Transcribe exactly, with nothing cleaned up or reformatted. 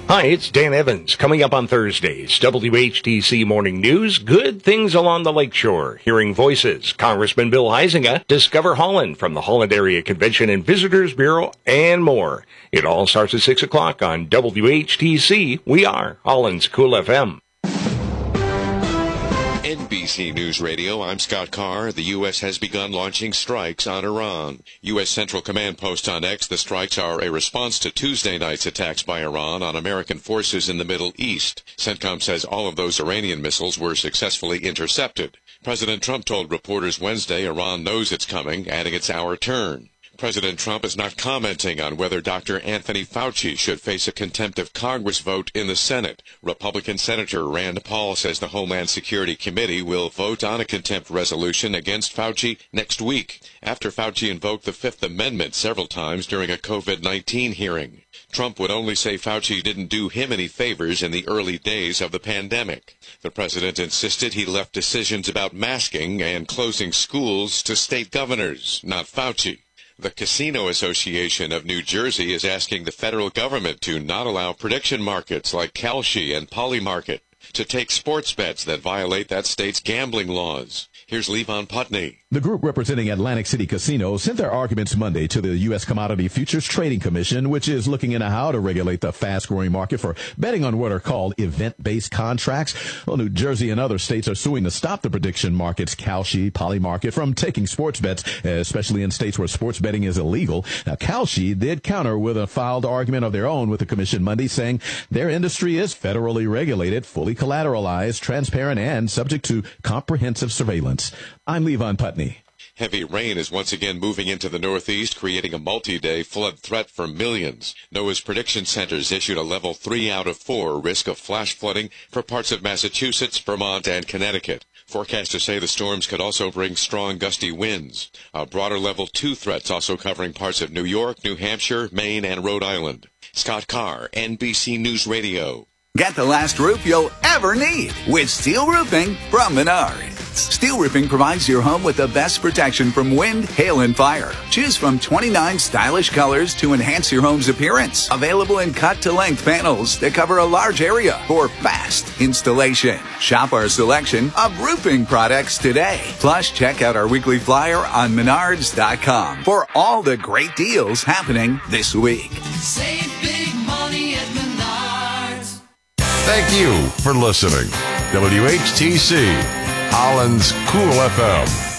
Hi, it's Dan Evans. Coming up on Thursday's W H T C Morning News, good things along the lakeshore. Hearing voices, Congressman Bill Huizenga, Discover Holland from the Holland Area Convention and Visitors Bureau, and more. It all starts at six o'clock on W H T C. We are Holland's Cool F M. N B C News Radio, I'm Scott Carr. The U S has begun launching strikes on Iran. U S Central Command posts on X the strikes are a response to Tuesday night's attacks by Iran on American forces in the Middle East. CENTCOM says all of those Iranian missiles were successfully intercepted. President Trump told reporters Wednesday Iran knows it's coming, adding it's our turn. President Trump is not commenting on whether Doctor Anthony Fauci should face a contempt of Congress vote in the Senate. Republican Senator Rand Paul says the Homeland Security Committee will vote on a contempt resolution against Fauci next week, after Fauci invoked the Fifth Amendment several times during a COVID nineteen hearing. Trump would only say Fauci didn't do him any favors in the early days of the pandemic. The president insisted he left decisions about masking and closing schools to state governors, not Fauci. The Casino Association of New Jersey is asking the federal government to not allow prediction markets like Kalshi and Polymarket to take sports bets that violate that state's gambling laws. Here's Levon Putney. The group representing Atlantic City Casino sent their arguments Monday to the U S Commodity Futures Trading Commission, which is looking into how to regulate the fast-growing market for betting on what are called event-based contracts. Well, New Jersey and other states are suing to stop the prediction markets, Kalshi, Polymarket, from taking sports bets, especially in states where sports betting is illegal. Now, Kalshi did counter with a filed argument of their own with the commission Monday, saying their industry is federally regulated, fully collateralized, transparent, and subject to comprehensive surveillance. I'm Levon Putney. Heavy rain is once again moving into the Northeast, creating a multi-day flood threat for millions. NOAA's prediction centers issued a level three out of four risk of flash flooding for parts of Massachusetts, Vermont, and Connecticut. Forecasters say the storms could also bring strong gusty winds. A broader level two threats also covering parts of New York, New Hampshire, Maine, and Rhode Island. Scott Carr, N B C News Radio. Get the last roof you'll ever need with Steel Roofing from Menards. Steel Roofing provides your home with the best protection from wind, hail, and fire. Choose from twenty-nine stylish colors to enhance your home's appearance. Available in cut-to-length panels that cover a large area for fast installation. Shop our selection of roofing products today. Plus, check out our weekly flyer on menards dot com for all the great deals happening this week. Save big money at Menards. Thank you for listening. W H T C, Holland's Cool F M.